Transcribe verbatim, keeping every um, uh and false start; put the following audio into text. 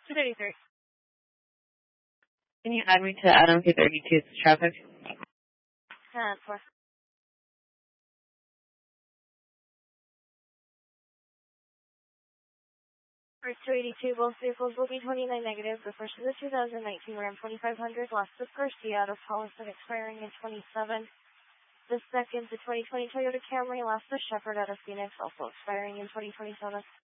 two thirty-three. Can you add me to Adam two thirty-two's traffic? Uh, four. First two eighty-two, both vehicles will be twenty-nine negative. The first is the two thousand nineteen Ram twenty-five hundred, last is Garcia out of Holliston expiring in twenty-seven. The second, the twenty twenty Toyota Camry, last is Shepherd out of Phoenix, also expiring in twenty twenty-seven.